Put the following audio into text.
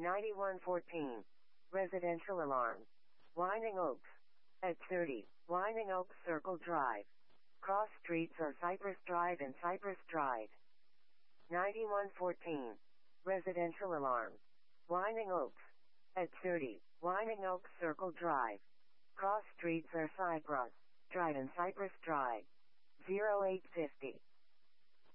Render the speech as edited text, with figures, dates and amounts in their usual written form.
9114. Residential alarm. Winding Oaks. At 30, Winding Oaks Circle Drive. Cross streets are Cypress Drive and Cypress Drive. 9114. Residential alarm. Winding Oaks. At 30, Winding Oaks Circle Drive. Cross streets are Cypress Drive and Cypress Drive. 0850.